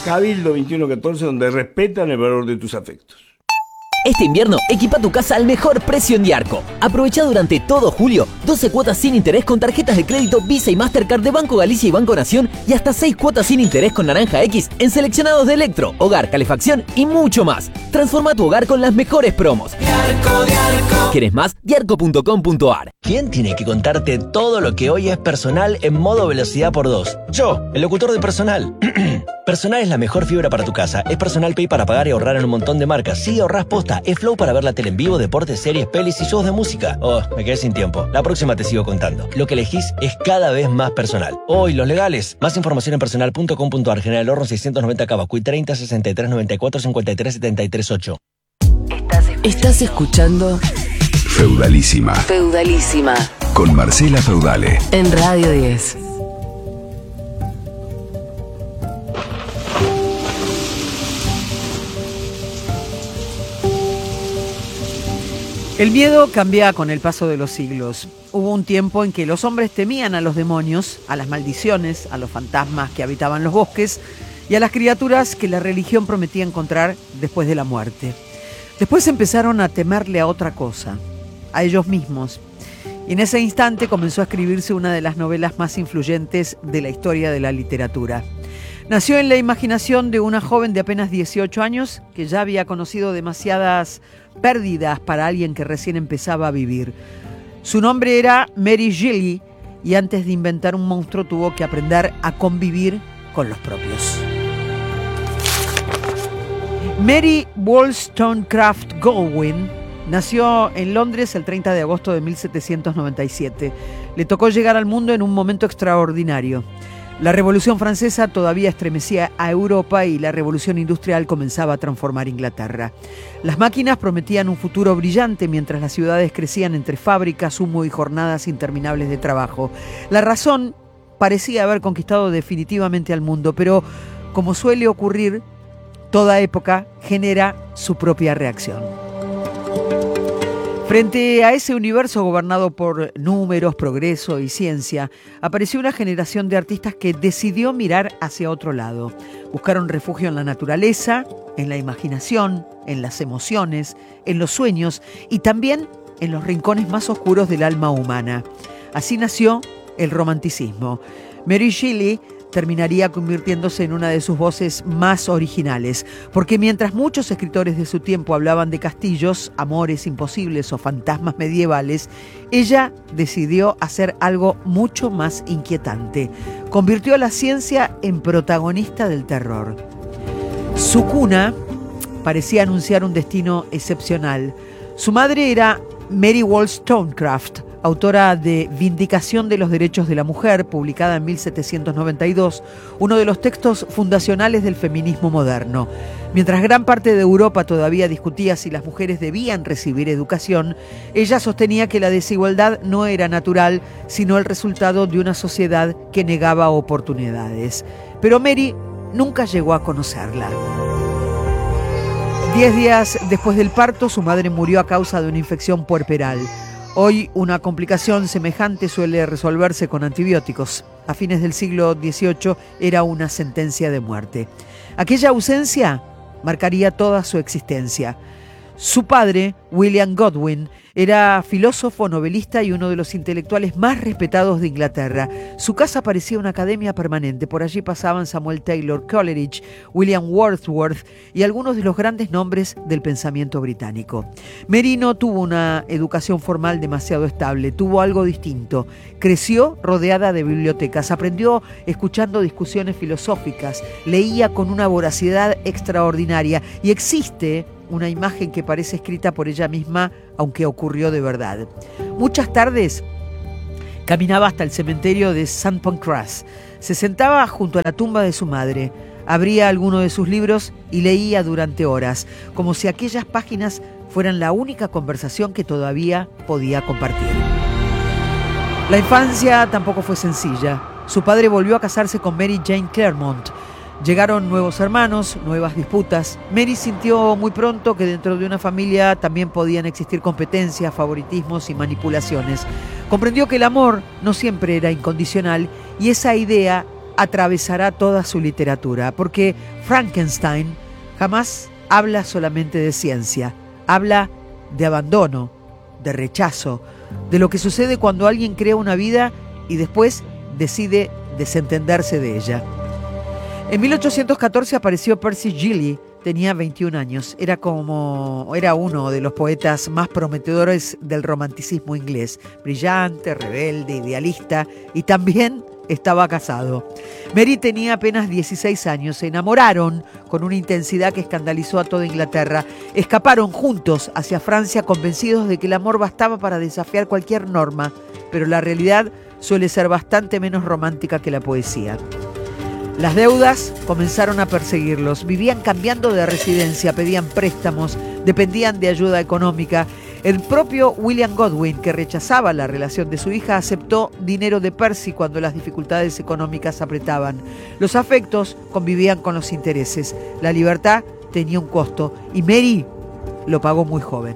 Cabildo 2114, donde respetan el valor de tus afectos. Este invierno, equipa tu casa al mejor precio en Diarco. Aprovecha durante todo julio 12 cuotas sin interés con tarjetas de crédito Visa y Mastercard de Banco Galicia y Banco Nación y hasta 6 cuotas sin interés con Naranja X en seleccionados de electro, hogar, calefacción y mucho más. Transforma tu hogar con las mejores promos. Diarco, Diarco. ¿Quieres más? Diarco.com.ar. ¿Quién tiene que contarte todo lo que hoy es Personal en modo velocidad por 2? Yo, el locutor de Personal. Personal es la mejor fibra para tu casa. Es Personal Pay para pagar y ahorrar en un montón de marcas. Sí, ahorrás posta. Es Flow para ver la tele en vivo, deportes, series, pelis y shows de música. Oh, me quedé sin tiempo. La próxima te sigo contando. Lo que elegís es cada vez más personal. Hoy, los legales. Más información en personal.com.ar. General Horno 690 Cavacuy 30 63 94 53 73 8. Estás escuchando Feudalísima. Feudalísima. Con Marcela Feudale. En Radio 10. El miedo cambia con el paso de los siglos. Hubo un tiempo en que los hombres temían a los demonios, a las maldiciones, a los fantasmas que habitaban los bosques y a las criaturas que la religión prometía encontrar después de la muerte. Después empezaron a temerle a otra cosa, a ellos mismos. Y en ese instante comenzó a escribirse una de las novelas más influyentes de la historia de la literatura. Nació en la imaginación de una joven de apenas 18 años que ya había conocido demasiadas pérdidas para alguien que recién empezaba a vivir. Su nombre era Mary Shelley y antes de inventar un monstruo tuvo que aprender a convivir con los propios. Mary Wollstonecraft Goldwyn nació en Londres el 30 de agosto de 1797. Le tocó llegar al mundo en un momento extraordinario. La Revolución Francesa todavía estremecía a Europa y la Revolución Industrial comenzaba a transformar Inglaterra. Las máquinas prometían un futuro brillante mientras las ciudades crecían entre fábricas, humo y jornadas interminables de trabajo. La razón parecía haber conquistado definitivamente al mundo, pero como suele ocurrir, toda época genera su propia reacción. Frente a ese universo gobernado por números, progreso y ciencia, apareció una generación de artistas que decidió mirar hacia otro lado. Buscaron refugio en la naturaleza, en la imaginación, en las emociones, en los sueños y también en los rincones más oscuros del alma humana. Así nació el romanticismo. Mary Shelley terminaría convirtiéndose en una de sus voces más originales, porque mientras muchos escritores de su tiempo hablaban de castillos, amores imposibles o fantasmas medievales, ella decidió hacer algo mucho más inquietante. Convirtió a la ciencia en protagonista del terror. Su cuna parecía anunciar un destino excepcional. Su madre era Mary Wollstonecraft, autora de Vindicación de los Derechos de la Mujer, publicada en 1792, uno de los textos fundacionales del feminismo moderno. Mientras gran parte de Europa todavía discutía si las mujeres debían recibir educación, ella sostenía que la desigualdad no era natural, sino el resultado de una sociedad que negaba oportunidades. Pero Mary nunca llegó a conocerla. 10 días después del parto, su madre murió a causa de una infección puerperal. Hoy, una complicación semejante suele resolverse con antibióticos. A fines del siglo XVIII era una sentencia de muerte. Aquella ausencia marcaría toda su existencia. Su padre, William Godwin, era filósofo, novelista y uno de los intelectuales más respetados de Inglaterra. Su casa parecía una academia permanente. Por allí pasaban Samuel Taylor Coleridge, William Wordsworth y algunos de los grandes nombres del pensamiento británico. Mary no tuvo una educación formal demasiado estable, tuvo algo distinto. Creció rodeada de bibliotecas, aprendió escuchando discusiones filosóficas, leía con una voracidad extraordinaria y existe una imagen que parece escrita por ella misma, aunque ocurrió de verdad. Muchas tardes caminaba hasta el cementerio de St. Pancras. Se sentaba junto a la tumba de su madre, abría alguno de sus libros y leía durante horas, como si aquellas páginas fueran la única conversación que todavía podía compartir. La infancia tampoco fue sencilla. Su padre volvió a casarse con Mary Jane Clairmont. Llegaron nuevos hermanos, nuevas disputas. Mary sintió muy pronto que dentro de una familia también podían existir competencias, favoritismos y manipulaciones. Comprendió que el amor no siempre era incondicional y esa idea atravesará toda su literatura, porque Frankenstein jamás habla solamente de ciencia, habla de abandono, de rechazo, de lo que sucede cuando alguien crea una vida y después decide desentenderse de ella. En 1814 apareció Percy Shelley, tenía 21 años, era uno de los poetas más prometedores del romanticismo inglés, brillante, rebelde, idealista y también estaba casado. Mary tenía apenas 16 años, se enamoraron con una intensidad que escandalizó a toda Inglaterra. Escaparon juntos hacia Francia convencidos de que el amor bastaba para desafiar cualquier norma, pero la realidad suele ser bastante menos romántica que la poesía. Las deudas comenzaron a perseguirlos, vivían cambiando de residencia, pedían préstamos, dependían de ayuda económica. El propio William Godwin, que rechazaba la relación de su hija, aceptó dinero de Percy cuando las dificultades económicas apretaban. Los afectos convivían con los intereses. La libertad tenía un costo y Mary lo pagó muy joven.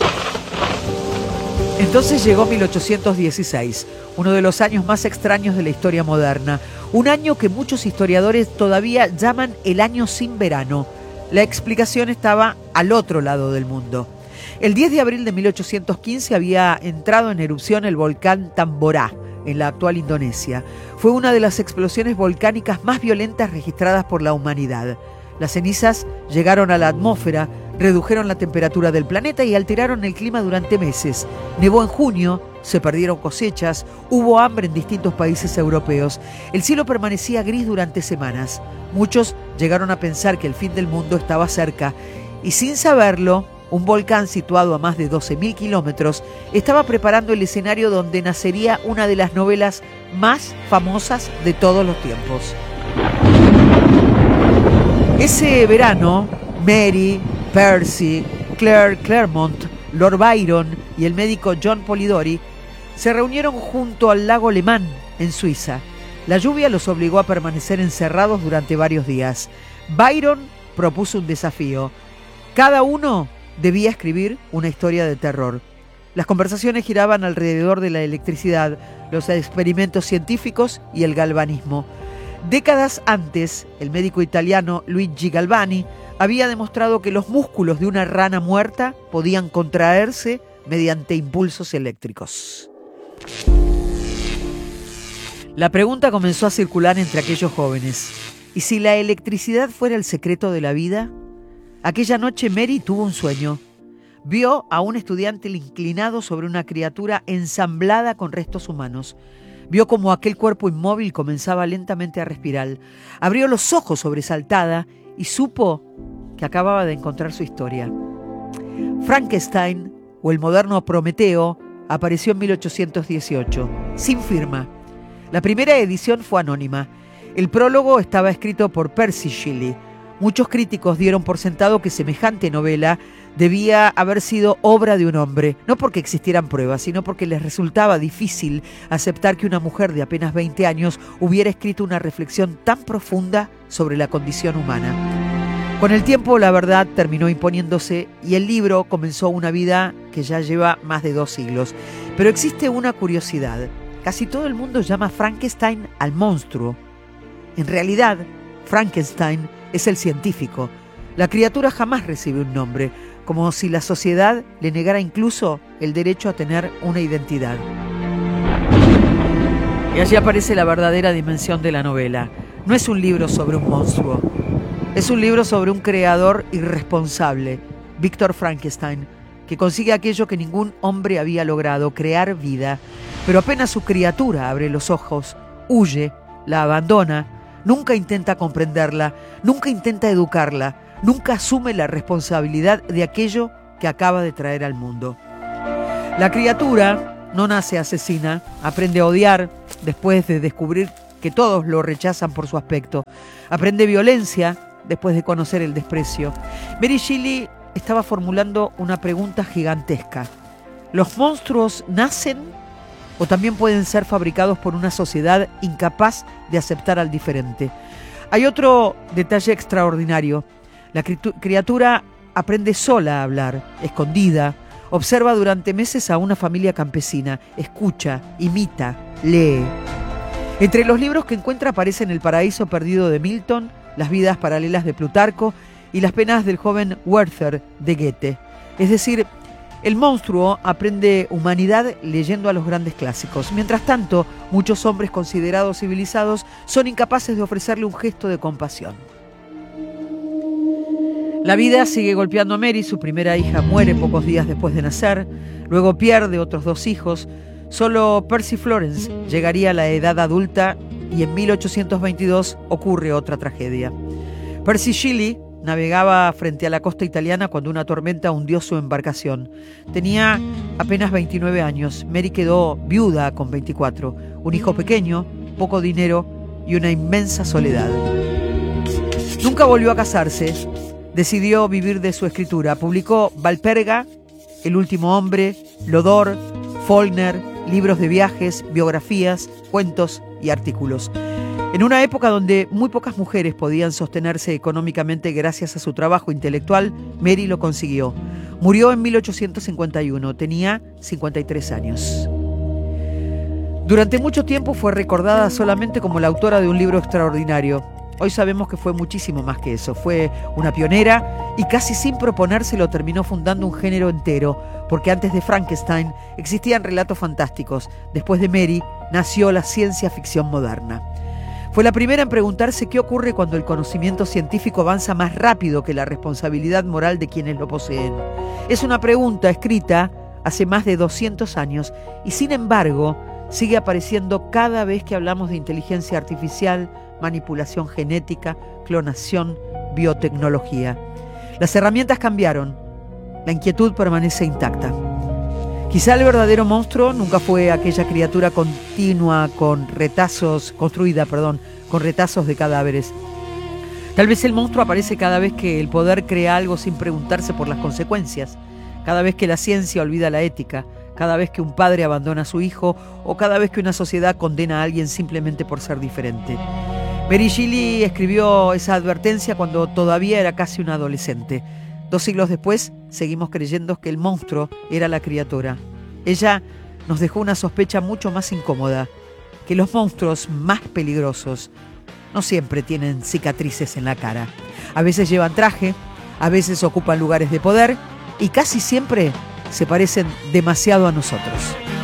Entonces llegó 1816, uno de los años más extraños de la historia moderna. Un año que muchos historiadores todavía llaman el año sin verano. La explicación estaba al otro lado del mundo. El 10 de abril de 1815 había entrado en erupción el volcán Tamborá, en la actual Indonesia. Fue una de las explosiones volcánicas más violentas registradas por la humanidad. Las cenizas llegaron a la atmósfera, redujeron la temperatura del planeta y alteraron el clima durante meses. Nevó en junio, se perdieron cosechas, hubo hambre en distintos países europeos. El cielo permanecía gris durante semanas. Muchos llegaron a pensar que el fin del mundo estaba cerca y sin saberlo, un volcán situado a más de 12.000 kilómetros estaba preparando el escenario donde nacería una de las novelas más famosas de todos los tiempos. Ese verano, Mary, Percy, Claire Clairmont, Lord Byron y el médico John Polidori se reunieron junto al lago Le Mans, en Suiza. La lluvia los obligó a permanecer encerrados durante varios días. Byron propuso un desafío. Cada uno debía escribir una historia de terror. Las conversaciones giraban alrededor de la electricidad, los experimentos científicos y el galvanismo. Décadas antes, el médico italiano Luigi Galvani había demostrado que los músculos de una rana muerta podían contraerse mediante impulsos eléctricos. La pregunta comenzó a circular entre aquellos jóvenes. ¿Y si la electricidad fuera el secreto de la vida? Aquella noche Mary tuvo un sueño. Vio a un estudiante inclinado sobre una criatura ensamblada con restos humanos. Vio como aquel cuerpo inmóvil comenzaba lentamente a respirar. Abrió los ojos sobresaltada y supo que acababa de encontrar su historia. Frankenstein, o el moderno Prometeo, apareció en 1818, sin firma. La primera edición fue anónima. El prólogo estaba escrito por Percy Shelley. Muchos críticos dieron por sentado que semejante novela debía haber sido obra de un hombre, no porque existieran pruebas, sino porque les resultaba difícil aceptar que una mujer de apenas 20 años hubiera escrito una reflexión tan profunda sobre la condición humana. Con el tiempo, la verdad terminó imponiéndose y el libro comenzó una vida que ya lleva más de 2 siglos. Pero existe una curiosidad. Casi todo el mundo llama Frankenstein al monstruo. En realidad, Frankenstein es el científico. La criatura jamás recibe un nombre, como si la sociedad le negara incluso el derecho a tener una identidad. Y allí aparece la verdadera dimensión de la novela. No es un libro sobre un monstruo. Es un libro sobre un creador irresponsable, Víctor Frankenstein, que consigue aquello que ningún hombre había logrado, crear vida. Pero apenas su criatura abre los ojos, huye, la abandona, nunca intenta comprenderla, nunca intenta educarla, nunca asume la responsabilidad de aquello que acaba de traer al mundo. La criatura no nace asesina, aprende a odiar después de descubrir que todos lo rechazan por su aspecto. Aprende violencia después de conocer el desprecio. Mary Shelley estaba formulando una pregunta gigantesca. ¿Los monstruos nacen o también pueden ser fabricados por una sociedad incapaz de aceptar al diferente? Hay otro detalle extraordinario. La criatura aprende sola a hablar, escondida, observa durante meses a una familia campesina, escucha, imita, lee. Entre los libros que encuentra aparecen El paraíso perdido de Milton, Las vidas paralelas de Plutarco y Las penas del joven Werther de Goethe. Es decir, el monstruo aprende humanidad leyendo a los grandes clásicos. Mientras tanto, muchos hombres considerados civilizados son incapaces de ofrecerle un gesto de compasión. La vida sigue golpeando a Mary. Su primera hija muere pocos días después de nacer. Luego pierde otros 2 hijos. Solo Percy Florence llegaría a la edad adulta y en 1822 ocurre otra tragedia. Percy Shelley navegaba frente a la costa italiana cuando una tormenta hundió su embarcación. Tenía apenas 29 años. Mary quedó viuda con 24. Un hijo pequeño, poco dinero y una inmensa soledad. Nunca volvió a casarse. Decidió vivir de su escritura. Publicó Valperga, El último hombre, Lodore, Faulkner, libros de viajes, biografías, cuentos y artículos. En una época donde muy pocas mujeres podían sostenerse económicamente gracias a su trabajo intelectual, Mary lo consiguió. Murió en 1851, tenía 53 años. Durante mucho tiempo fue recordada solamente como la autora de un libro extraordinario. Hoy sabemos que fue muchísimo más que eso. Fue una pionera y casi sin proponérselo terminó fundando un género entero, porque antes de Frankenstein existían relatos fantásticos. Después de Mary nació la ciencia ficción moderna. Fue la primera en preguntarse qué ocurre cuando el conocimiento científico avanza más rápido que la responsabilidad moral de quienes lo poseen. Es una pregunta escrita hace más de 200 años y sin embargo sigue apareciendo cada vez que hablamos de inteligencia artificial, manipulación genética, clonación, biotecnología. Las herramientas cambiaron, la inquietud permanece intacta. Quizá el verdadero monstruo nunca fue aquella criatura construida con retazos de cadáveres. Tal vez el monstruo aparece cada vez que el poder crea algo sin preguntarse por las consecuencias, cada vez que la ciencia olvida la ética, cada vez que un padre abandona a su hijo o cada vez que una sociedad condena a alguien simplemente por ser diferente. Mary Shelley escribió esa advertencia cuando todavía era casi una adolescente. 2 siglos después, seguimos creyendo que el monstruo era la criatura. Ella nos dejó una sospecha mucho más incómoda, que los monstruos más peligrosos no siempre tienen cicatrices en la cara. A veces llevan traje, a veces ocupan lugares de poder y casi siempre se parecen demasiado a nosotros.